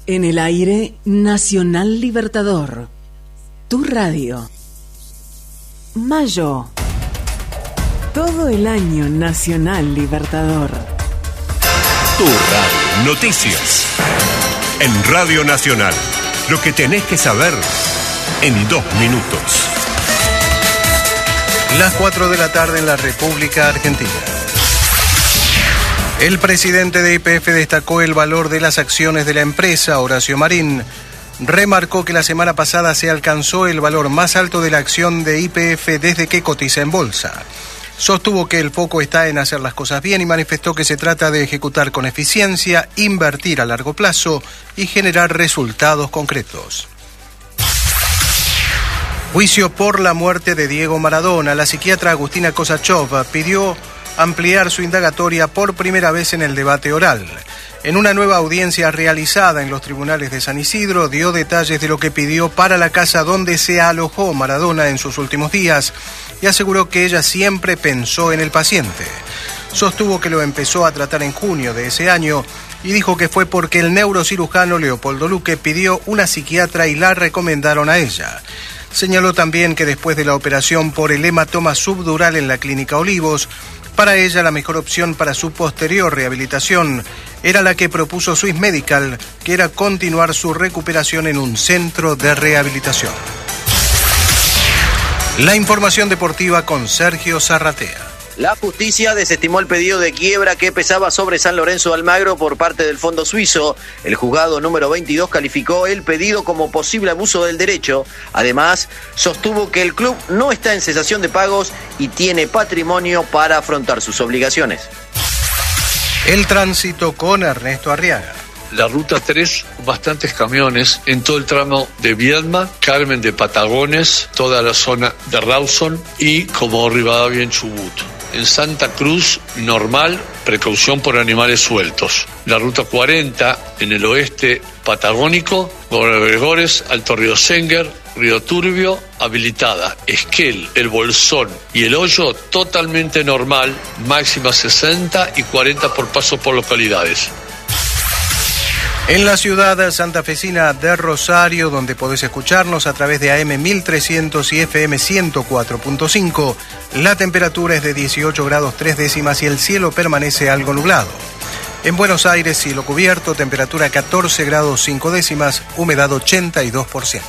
En el aire, Nacional Libertador. Tu radio. Mayo. Todo el año Nacional Libertador. Tu radio. Noticias. En Radio Nacional. Lo que tenés que saber en 2 minutos. Las 4 de la tarde en la República Argentina. El presidente de YPF destacó el valor de las acciones de la empresa. Horacio Marín remarcó que la semana pasada se alcanzó el valor más alto de la acción de YPF desde que cotiza en bolsa. Sostuvo que el foco está en hacer las cosas bien y manifestó que se trata de ejecutar con eficiencia, invertir a largo plazo y generar resultados concretos. Juicio por la muerte de Diego Maradona. La psiquiatra Agustina Kosachov pidió ampliar su indagatoria por primera vez en el debate oral. En una nueva audiencia realizada en los tribunales de San Isidro, dio detalles de lo que pidió para la casa donde se alojó Maradona en sus últimos días y aseguró que ella siempre pensó en el paciente. Sostuvo que lo empezó a tratar en junio de ese año y dijo que fue porque el neurocirujano Leopoldo Luque pidió una psiquiatra y la recomendaron a ella. Señaló también que después de la operación por el hematoma subdural en la Clínica Olivos, para ella la mejor opción para su posterior rehabilitación era la que propuso Swiss Medical, que era continuar su recuperación en un centro de rehabilitación. La información deportiva con Sergio Zarratea. La justicia desestimó el pedido de quiebra que pesaba sobre San Lorenzo de Almagro por parte del Fondo Suizo. El juzgado número 22 calificó el pedido como posible abuso del derecho. Además, sostuvo que el club no está en cesación de pagos y tiene patrimonio para afrontar sus obligaciones. El tránsito con Ernesto Arriaga. La ruta 3, bastantes camiones en todo el tramo de Viedma, Carmen de Patagones, toda la zona de Rawson y como Rivadavia en Chubut. En Santa Cruz, normal, precaución por animales sueltos. La ruta 40, en el oeste patagónico, Gregores, Alto Río Senguer, Río Turbio, habilitada. Esquel, El Bolsón y El Hoyo, totalmente normal, máxima 60 y 40 por paso por localidades. En la ciudad santafesina de Rosario, donde podés escucharnos a través de AM 1300 y FM 104.5, la temperatura es de 18 grados 3 décimas y el cielo permanece algo nublado. En Buenos Aires, cielo cubierto, temperatura 14 grados 5 décimas, humedad 82%.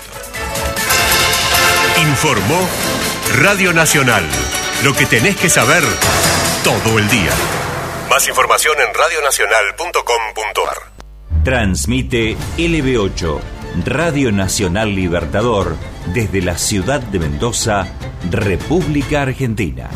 Informó Radio Nacional. Lo que tenés que saber todo el día. Más información en radionacional.com.ar. Transmite LB8, Radio Nacional Libertador, desde la ciudad de Mendoza, República Argentina.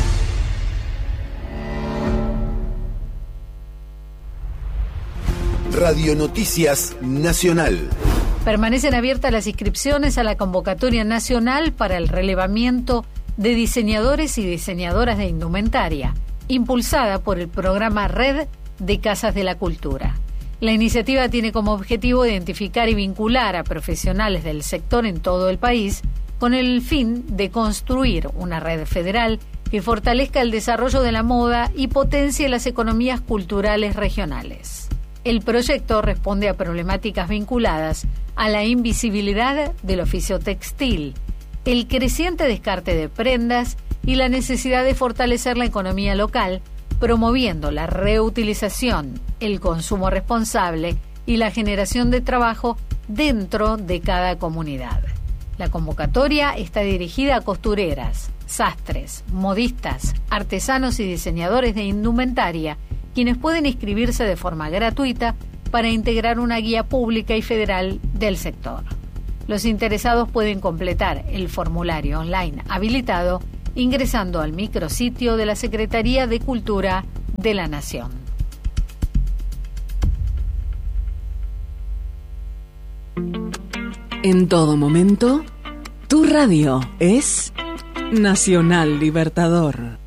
Radio Noticias Nacional. Permanecen abiertas las inscripciones a la convocatoria nacional para el relevamiento de diseñadores y diseñadoras de indumentaria, impulsada por el programa Red de Casas de la Cultura. La iniciativa tiene como objetivo identificar y vincular a profesionales del sector en todo el país con el fin de construir una red federal que fortalezca el desarrollo de la moda y potencie las economías culturales regionales. El proyecto responde a problemáticas vinculadas a la invisibilidad del oficio textil, el creciente descarte de prendas y la necesidad de fortalecer la economía local, promoviendo la reutilización, el consumo responsable y la generación de trabajo dentro de cada comunidad. La convocatoria está dirigida a costureras, sastres, modistas, artesanos y diseñadores de indumentaria, quienes pueden inscribirse de forma gratuita para integrar una guía pública y federal del sector. Los interesados pueden completar el formulario online habilitado ingresando al micrositio de la Secretaría de Cultura de la Nación. En todo momento, tu radio es Nacional Libertador.